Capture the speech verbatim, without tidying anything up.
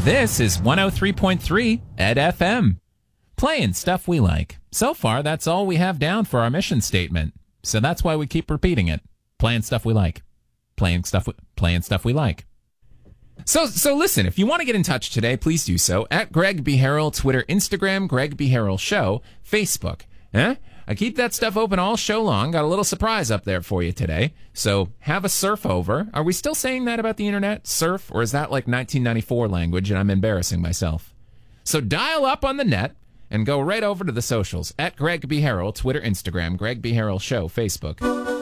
This is one oh three point three Ed F M. Playing stuff we like. So far, that's all we have down for our mission statement. So that's why we keep repeating it. Playing stuff we like. Playing stuff we, playing stuff we like. So, so listen, if you want to get in touch today, please do so at Greg B. Harrell, Twitter, Instagram, Greg B. Harrell Show, Facebook. Eh? I keep that stuff open all show long. Got a little surprise up there for you today. So have a surf over. Are we still saying that about the internet? Surf? Or is that like nineteen ninety-four language and I'm embarrassing myself? So dial up on the net and go right over to the socials at Greg B. Harrell, Twitter, Instagram, Greg B. Harrell Show, Facebook.